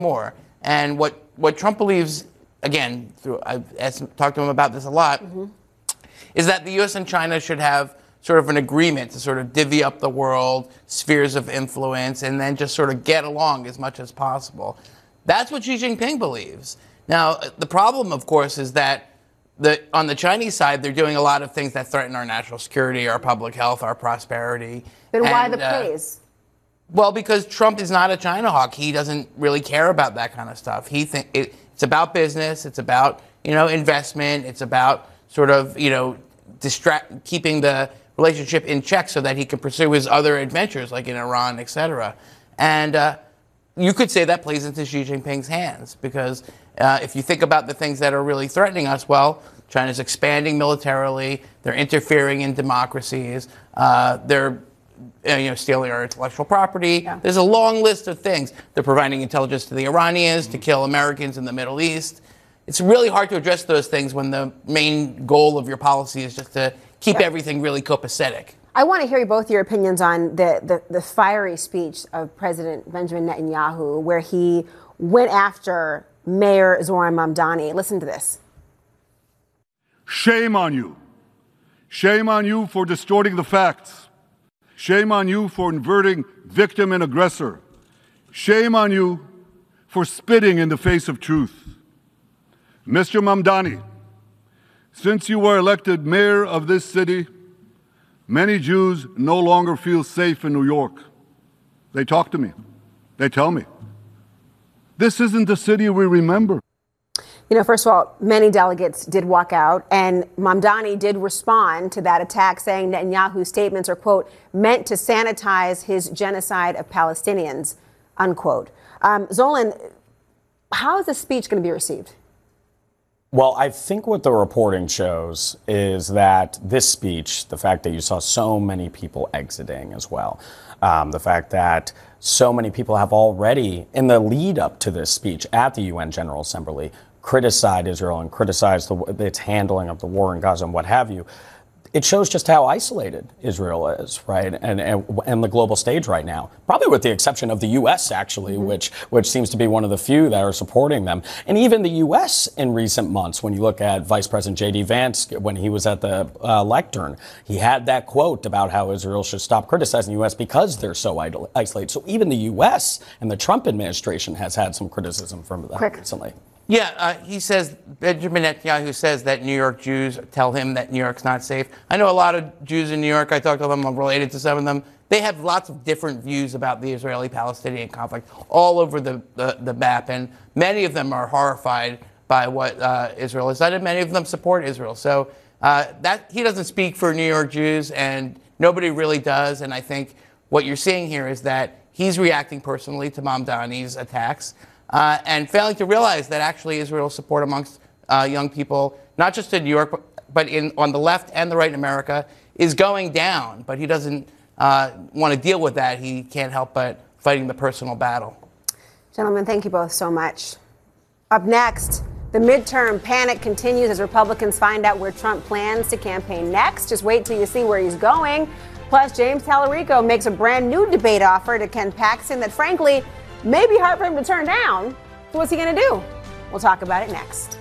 more. And what Trump believes, again, I've talked to him about this a lot, is that the U.S. and China should have sort of an agreement to sort of divvy up the world, spheres of influence, and then just sort of get along as much as possible. That's what Xi Jinping believes. Now, the problem, of course, is that on the Chinese side, they're doing a lot of things that threaten our national security, our public health, our prosperity. Then why the praise? Well, because Trump is not a China hawk. He doesn't really care about that kind of stuff. It's about business. It's about, investment. It's about sort of, keeping the relationship in check so that he can pursue his other adventures, like in Iran, et cetera. And you could say that plays into Xi Jinping's hands, because if you think about the things that are really threatening us, well, China's expanding militarily. They're interfering in democracies. They're stealing our intellectual property. Yeah. There's a long list of things. They're providing intelligence to the Iranians to kill Americans in the Middle East. It's really hard to address those things when the main goal of your policy is just to keep everything really copacetic. I want to hear both your opinions on the fiery speech of President Benjamin Netanyahu, where he went after Mayor Zoran Mamdani. Listen to this. Shame on you. Shame on you for distorting the facts. Shame on you for inverting victim and aggressor. Shame on you for spitting in the face of truth. Mr. Mamdani, since you were elected mayor of this city, many Jews no longer feel safe in New York. They talk to me. They tell me. This isn't the city we remember. First of all, many delegates did walk out, and Mamdani did respond to that attack, saying Netanyahu's statements are, quote, meant to sanitize his genocide of Palestinians, unquote. Zolan, how is this speech going to be received? Well, I think what the reporting shows is that this speech, the fact that you saw so many people exiting as well, the fact that so many people have already, in the lead up to this speech at the UN General Assembly, criticized Israel and criticized its handling of the war in Gaza and what have you. It shows just how isolated Israel is, right, and the global stage right now, probably with the exception of the U.S., actually, which seems to be one of the few that are supporting them. And even the U.S. in recent months, when you look at Vice President J.D. Vance, when he was at the lectern, he had that quote about how Israel should stop criticizing the U.S. because they're so isolated. So even the U.S. and the Trump administration has had some criticism from that recently. Yeah, he says, Benjamin Netanyahu says that New York Jews tell him that New York's not safe. I know a lot of Jews in New York. I talk to them. I'm related to some of them. They have lots of different views about the Israeli-Palestinian conflict all over the map, and many of them are horrified by what Israel has done, and many of them support Israel. So that he doesn't speak for New York Jews, and nobody really does. And I think what you're seeing here is that he's reacting personally to Mamdani's attacks. And failing to realize that actually Israel's support amongst young people, not just in New York, but on the left and the right in America, is going down. But he doesn't want to deal with that. He can't help but fighting the personal battle. Gentlemen, thank you both so much. Up next, the midterm panic continues as Republicans find out where Trump plans to campaign next. Just wait till you see where he's going. Plus, James Tallarico makes a brand new debate offer to Ken Paxton that, frankly, may be hard for him to turn down. So what's he going to do? We'll talk about it next.